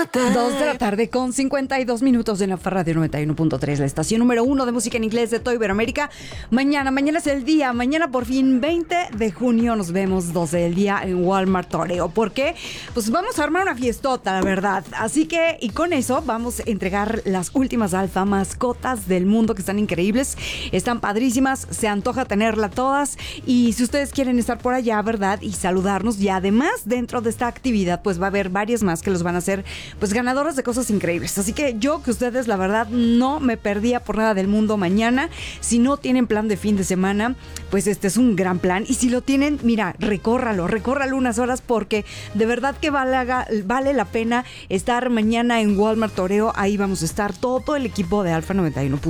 2 de la tarde con 52 minutos en la Radio 91.3, la estación número 1 de música en inglés de toda Iberoamérica. Mañana es el día, mañana por fin 20 de junio nos vemos 12 del día en Walmart Toreo. ¿Por qué? Pues vamos a armar una fiestota, la verdad. Así que, y con eso vamos a entregar las últimas alfa mascotas del mundo que están increíbles, están padrísimas, se antoja tenerla todas. Y si ustedes quieren estar por allá, ¿verdad? Y saludarnos, y además dentro de esta actividad pues va a haber varias más que los van a hacer pues ganadoras de cosas increíbles. Así que yo, que ustedes la verdad no me perdía por nada del mundo mañana. Si no tienen plan de fin de semana, pues este es un gran plan. Y si lo tienen, mira, recórralo unas horas, porque de verdad que vale la pena estar mañana en Walmart Toreo. Ahí vamos a estar todo el equipo de Alfa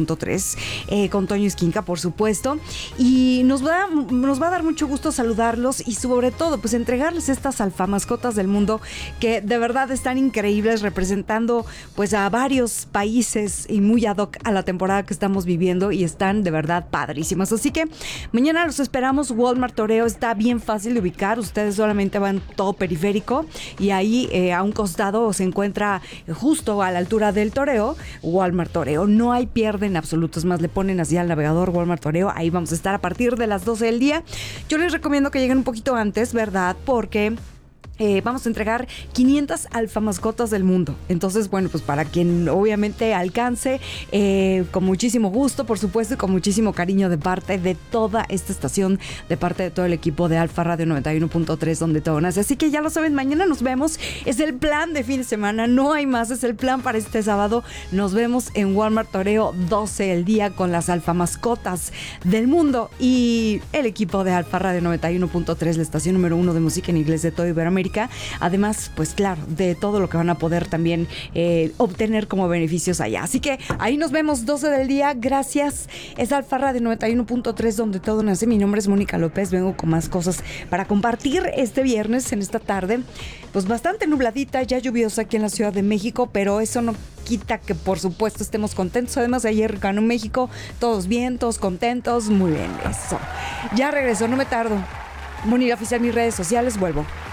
91.3, con Toño Esquinca, por supuesto. Y nos va a dar mucho gusto saludarlos y sobre todo pues entregarles estas alfa mascotas del mundo que de verdad están increíbles, representando pues a varios países y muy ad hoc a la temporada que estamos viviendo, y están de verdad padrísimas. Así que mañana los esperamos. Walmart Toreo está bien fácil de ubicar. Ustedes solamente van todo periférico y ahí a un costado se encuentra, justo a la altura del Toreo, Walmart Toreo. No hay pierde en absoluto. Es más, le ponen así al navegador Walmart Toreo. Ahí vamos a estar a partir de las 12 del día. Yo les recomiendo que lleguen un poquito antes, ¿verdad? Porque vamos a entregar 500 alfa mascotas del mundo. Entonces, bueno, pues para quien obviamente alcance, con muchísimo gusto, por supuesto, y con muchísimo cariño de parte de toda esta estación, de parte de todo el equipo de Alfa Radio 91.3, donde todo nace. Así que ya lo saben, mañana nos vemos. Es el plan de fin de semana, no hay más. Es el plan para este sábado. Nos vemos en Walmart Toreo 12 del día con las alfa mascotas del mundo y el equipo de Alfa Radio 91.3, la estación número 1 de música en inglés de toda Iberoamérica. Además, pues claro, de todo lo que van a poder también obtener como beneficios allá. Así que ahí nos vemos 12 del día. Gracias. Es Alfa Radio 91.3, donde todo nace. Mi nombre es Mónica López. Vengo con más cosas para compartir este viernes, en esta tarde pues bastante nubladita, ya lluviosa aquí en la Ciudad de México, pero eso no quita que por supuesto estemos contentos. Además, ayer ganó México, todos bien, todos contentos. Muy bien, eso. Ya regreso, no me tardo. Mónica Oficial, mis redes sociales, vuelvo.